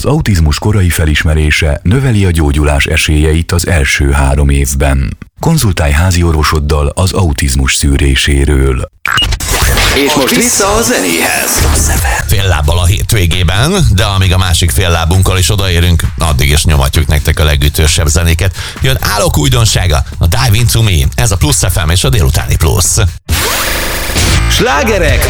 autizmus korai felismerése növeli a gyógyulás esélyeit az első 3 évben. Konzultálj háziorvosoddal az autizmus szűréséről. És most vissza a zenéhez. Fél lábbal a hétvégében, de amíg a másik fél lábunkkal is odaérünk, addig is nyomatjuk nektek a legütősebb zenéket. Jön Álok újdonsága, a Dive Into Me, ez a Plusz FM és a délutáni Plusz. Slágerek